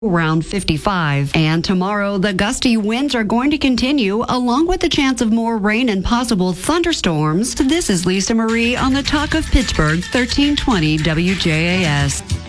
around 55. And tomorrow, the gusty winds are going to continue, along with the chance of more rain and possible thunderstorms. This is Lisa Marie on the Talk of Pittsburgh, 1320 WJAS.